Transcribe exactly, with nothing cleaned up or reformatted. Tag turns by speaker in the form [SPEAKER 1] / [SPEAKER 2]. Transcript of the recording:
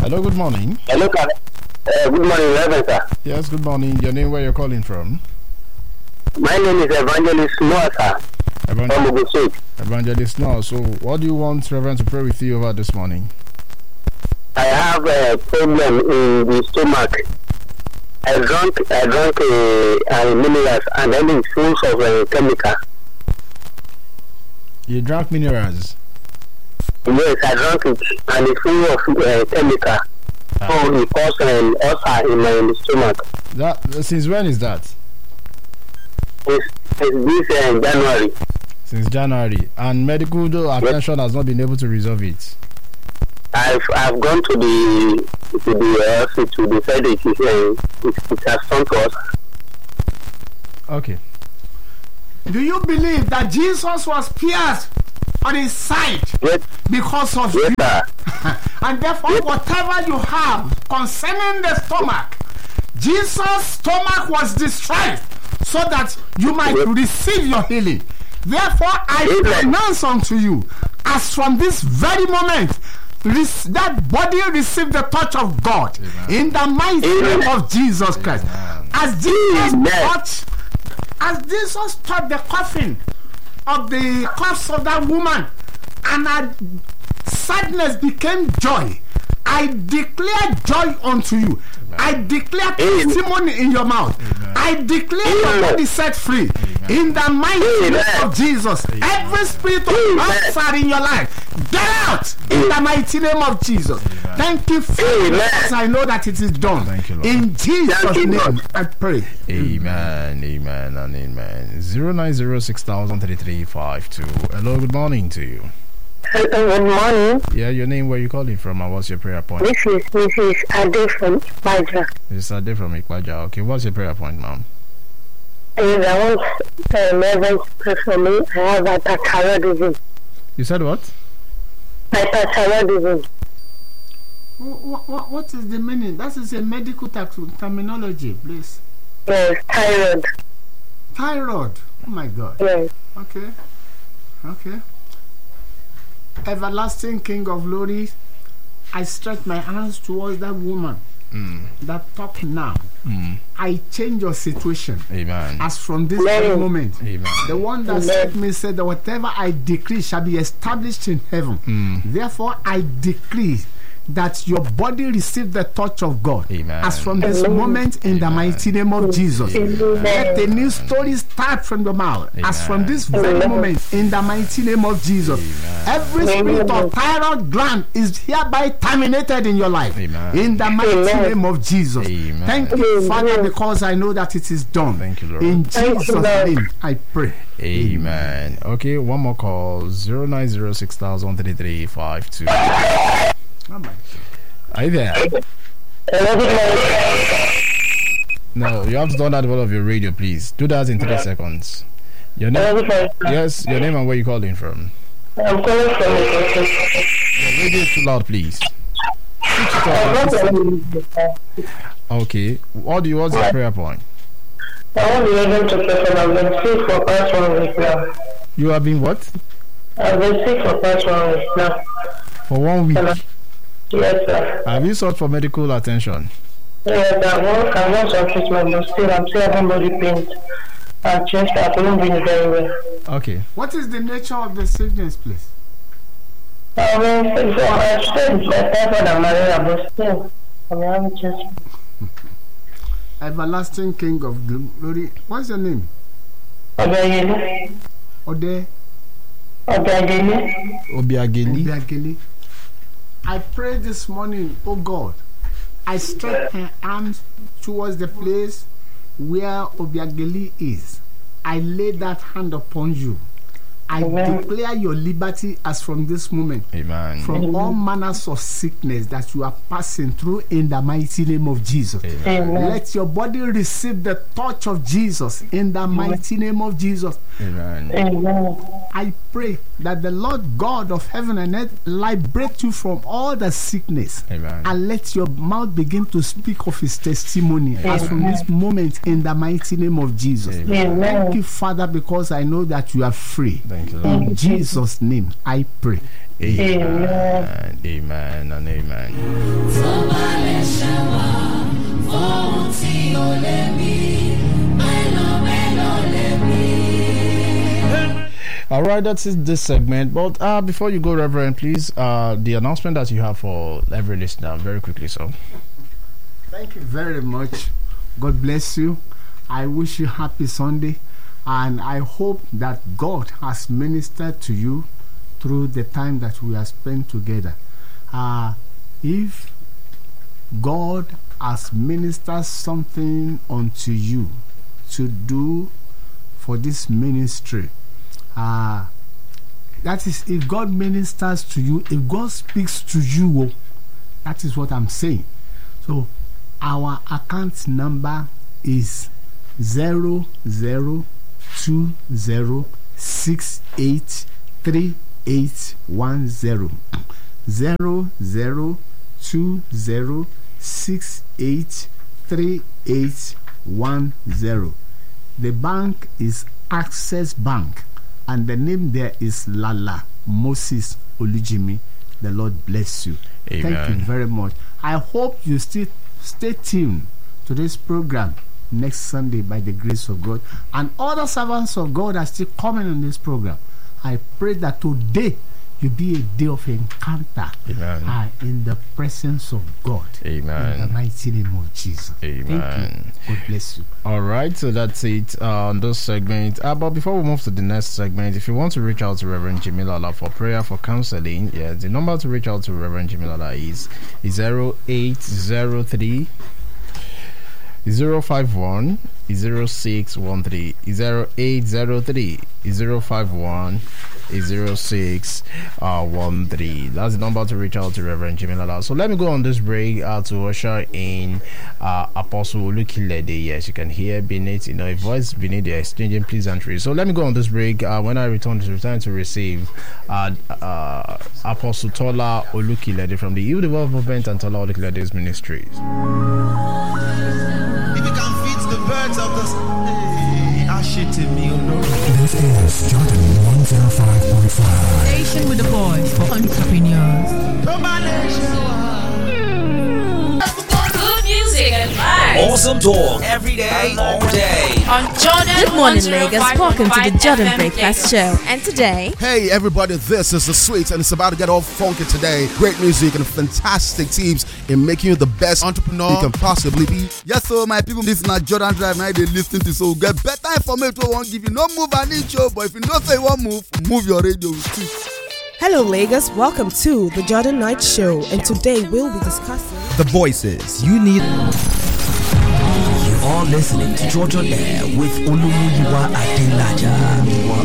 [SPEAKER 1] Hello, good morning.
[SPEAKER 2] Hello, uh, good morning, Reverend sir.
[SPEAKER 1] Yes, good morning. Your name, where you're calling from?
[SPEAKER 2] My name is Evangelist Noah, sir.
[SPEAKER 1] Evangel-
[SPEAKER 2] from Ogun State.
[SPEAKER 1] Evangelist Noah. So, what do you want Reverend to pray with you over this morning?
[SPEAKER 2] I have a problem in the stomach. I drank, I drank a, a minerals and then it's full of a chemical.
[SPEAKER 1] You drank minerals?
[SPEAKER 2] Yes, I drank it and it's full of uh, chemical.
[SPEAKER 1] Ah.
[SPEAKER 2] So it caused an ulcer in my stomach.
[SPEAKER 1] That since when is that?
[SPEAKER 2] It's, it's this uh, January.
[SPEAKER 1] Since January. And medical attention has not been able to resolve it.
[SPEAKER 2] I've I've gone to the to the hospital. They said it is uh, it, it has turned to us.
[SPEAKER 1] Okay.
[SPEAKER 3] Do you believe that Jesus was pierced on his side
[SPEAKER 2] Yes,
[SPEAKER 3] because of
[SPEAKER 2] yes,
[SPEAKER 3] you?
[SPEAKER 2] sir.
[SPEAKER 3] And therefore, whatever you have concerning the stomach, Jesus' stomach was destroyed so that you might
[SPEAKER 2] Yes.
[SPEAKER 3] receive your healing. Therefore, I
[SPEAKER 2] Amen.
[SPEAKER 3] pronounce unto you, as from this very moment, rec- that body receive the touch of God.
[SPEAKER 1] Amen.
[SPEAKER 3] In the mighty
[SPEAKER 2] Amen.
[SPEAKER 3] name of Jesus Christ.
[SPEAKER 1] Amen.
[SPEAKER 3] As Jesus
[SPEAKER 2] Amen.
[SPEAKER 3] touched, as Jesus touched the coffin of the corpse of that woman, and her sadness became joy, I declare joy unto you.
[SPEAKER 1] Amen.
[SPEAKER 3] I declare
[SPEAKER 2] Amen.
[SPEAKER 3] testimony in your mouth.
[SPEAKER 1] Amen.
[SPEAKER 3] I declare
[SPEAKER 2] Amen.
[SPEAKER 3] your body set free.
[SPEAKER 1] Amen.
[SPEAKER 3] In the mighty
[SPEAKER 2] Amen.
[SPEAKER 3] name of Jesus.
[SPEAKER 1] Amen.
[SPEAKER 3] Every spirit of
[SPEAKER 2] Amen.
[SPEAKER 3] cancer in your life, get out in the mighty name of Jesus.
[SPEAKER 1] Amen.
[SPEAKER 3] Thank you, Father,
[SPEAKER 2] Amen.
[SPEAKER 3] because I know that it is done.
[SPEAKER 1] Thank you, Lord.
[SPEAKER 3] In Jesus'
[SPEAKER 2] Thank you,
[SPEAKER 3] name,
[SPEAKER 2] Lord.
[SPEAKER 3] I pray.
[SPEAKER 1] Amen, amen, and amen. Zero nine zero six thousand thirty three five two. Hello, good morning to you.
[SPEAKER 2] Good morning.
[SPEAKER 1] Yeah, your name, where you calling from, and what's your prayer point?
[SPEAKER 2] This is Missus Ade from Baja.
[SPEAKER 1] It's Ade from Ikwaja. Okay, what's your prayer point, ma'am?
[SPEAKER 2] And I want uh, Reverend to pray for me. I have hyperthyroidism.
[SPEAKER 1] You said what?
[SPEAKER 2] Hyperthyroidism.
[SPEAKER 3] What, what, what is the meaning? That is a medical tax- terminology, please.
[SPEAKER 2] Yes, thyroid.
[SPEAKER 3] Thyroid. Oh my God.
[SPEAKER 2] Yes.
[SPEAKER 3] Okay. Okay. Everlasting King of Glory, I stretch my hands towards that woman
[SPEAKER 1] Mm,
[SPEAKER 3] that talk now.
[SPEAKER 1] mm,
[SPEAKER 3] I change your situation
[SPEAKER 1] amen.
[SPEAKER 3] as from this
[SPEAKER 2] Amen.
[SPEAKER 3] very moment.
[SPEAKER 1] Amen.
[SPEAKER 3] The one that
[SPEAKER 2] Amen.
[SPEAKER 3] sent me said that whatever I decree shall be established in heaven.
[SPEAKER 1] Mm.
[SPEAKER 3] Therefore, I decree that your body receive the touch of God.
[SPEAKER 1] Amen.
[SPEAKER 3] As from this
[SPEAKER 2] Amen.
[SPEAKER 3] moment, in the
[SPEAKER 1] Amen.
[SPEAKER 3] mighty name of Jesus.
[SPEAKER 2] Amen.
[SPEAKER 3] Let the new story start from your mouth. As from
[SPEAKER 1] Amen.
[SPEAKER 3] this very
[SPEAKER 2] Amen.
[SPEAKER 3] moment, in the mighty name of Jesus.
[SPEAKER 1] Amen.
[SPEAKER 3] Every spirit
[SPEAKER 2] Amen.
[SPEAKER 3] of thyroid gland is hereby terminated in your life.
[SPEAKER 1] Amen.
[SPEAKER 3] In the mighty
[SPEAKER 2] Amen.
[SPEAKER 3] name of Jesus.
[SPEAKER 1] Amen.
[SPEAKER 3] Thank you,
[SPEAKER 2] Amen.
[SPEAKER 3] Father, because I know that it is done.
[SPEAKER 1] Thank you, Lord.
[SPEAKER 3] In
[SPEAKER 2] Thank
[SPEAKER 3] Jesus'
[SPEAKER 2] you, Lord.
[SPEAKER 3] name, I pray.
[SPEAKER 1] Amen. Okay, one more call. Zero nine zero six thousand thirty three five two.
[SPEAKER 3] Oh my.
[SPEAKER 1] Are you there?
[SPEAKER 2] Hello, good morning.
[SPEAKER 1] No, you have to turn that volume of your radio, please. Do that in three seconds. Your
[SPEAKER 2] Hello,
[SPEAKER 1] name?
[SPEAKER 2] good morning.
[SPEAKER 1] Yes, your name and where you calling from.
[SPEAKER 2] I'm calling from the
[SPEAKER 1] Your radio is too loud, please. Okay. What do you? What's your prayer point?
[SPEAKER 2] I want the Reverend to pray for me. I've been sick for past one week now.
[SPEAKER 1] You have been what?
[SPEAKER 2] I've been sick for past one week now.
[SPEAKER 1] For one week.
[SPEAKER 2] Hello. Yes, sir.
[SPEAKER 1] Have you sought for medical attention?
[SPEAKER 2] Yes, I want, I want some treatment, but still, I'm still having body pain. I've changed, I couldn't be very well.
[SPEAKER 1] Okay.
[SPEAKER 3] What is the nature of the sickness, please?
[SPEAKER 2] I mean, so I've stayed like typhoid and malaria, but still, I'm having changed.
[SPEAKER 3] Everlasting King of Glory. What's your name?
[SPEAKER 2] Obiageli.
[SPEAKER 3] Ode
[SPEAKER 2] Obiageli.
[SPEAKER 1] Obiageli.
[SPEAKER 3] Obiageli. I pray this morning, oh God, I stretch my arms towards the place where Obiageli is. I lay that hand upon you. I
[SPEAKER 2] Amen.
[SPEAKER 3] declare your liberty as from this moment.
[SPEAKER 1] Amen.
[SPEAKER 3] From
[SPEAKER 2] Amen.
[SPEAKER 3] all manners of sickness that you are passing through in the mighty name of Jesus.
[SPEAKER 1] Amen.
[SPEAKER 2] Amen.
[SPEAKER 3] Let your body receive the touch of Jesus in the mighty name of Jesus.
[SPEAKER 1] Amen.
[SPEAKER 2] Amen.
[SPEAKER 3] I pray that the Lord God of heaven and earth liberate you from all the sickness.
[SPEAKER 1] Amen.
[SPEAKER 3] And let your mouth begin to speak of his testimony as from this moment in the mighty name of Jesus.
[SPEAKER 1] Amen.
[SPEAKER 2] Amen.
[SPEAKER 3] Thank you, Father, because I know that you are free.
[SPEAKER 1] Thank Thank you, Lord.
[SPEAKER 3] In Jesus' name, I pray.
[SPEAKER 1] Amen. Amen and amen. All right, that's it, this segment. But uh, before you go, Reverend, please, uh, the announcement that you have for every listener, very quickly, so.
[SPEAKER 3] Thank you very much. God bless you. I wish you happy Sunday, and I hope that God has ministered to you through the time that we have spent together. Uh, if God has ministered something unto you to do for this ministry, uh, that is, if God ministers to you, if God speaks to you, that is what I'm saying. So our account number is zero zero two zero six eight three eight one zero zero zero two zero six eight three eight one zero. The bank is Access Bank, and the name there is Lala Moses Olujimi. The Lord bless you.
[SPEAKER 1] Amen.
[SPEAKER 3] Thank you very much. I hope you still stay tuned to this program next Sunday by the grace of God, and other servants of God are still coming on this program. I pray that today will be a day of encounter.
[SPEAKER 1] Amen.
[SPEAKER 3] Uh, in the presence of God.
[SPEAKER 1] Amen.
[SPEAKER 3] In the mighty name of Jesus.
[SPEAKER 1] Amen.
[SPEAKER 3] Thank you. God bless you.
[SPEAKER 1] All right, so that's it uh, on this segment. Uh, but before we move to the next segment, if you want to reach out to Reverend Jimmy Lala for prayer, for counseling, yeah, the number to reach out to Reverend Jimmy Lala is zero eight zero three zero five one zero six one three zero eight zero three zero five one zero six one three. That's the number to reach out to Reverend Jimmy Lala. So let me go on this break uh, to usher in uh, Apostle Olukilede. Yes, you can hear beneath, you know, a voice beneath the exchanging pleasantries. So let me go on this break. Uh, when I return, to return to receive uh, uh, Apostle Tola Olukilede from the Youth Development and Tola Olukilede's ministries.
[SPEAKER 4] The birds of the hey, I shit in me,
[SPEAKER 5] This is Jordan one oh five point five.
[SPEAKER 6] Station with the voice for entrepreneurs.
[SPEAKER 7] Good music and vibes.
[SPEAKER 4] Awesome talk every day, all day.
[SPEAKER 7] On Jordan.
[SPEAKER 8] Good morning, Lagos. Welcome to the Jordan Breakfast Show. And today,
[SPEAKER 9] hey everybody, this is The Sweet, and it's about to get all funky today. Great music and fantastic tips in making you the best entrepreneur you can possibly be.
[SPEAKER 10] Yes, so my people, this is not Jordan Drive. Now they listen to, so get better information. Won't give you no move and each show, but if you don't say one move, move your radio.
[SPEAKER 11] Hello, Lagos. Welcome to the Jordan Night Show, and today we'll be discussing
[SPEAKER 12] the voices you need. You are listening to Jordan Air with Olumuyiwa Adelaja.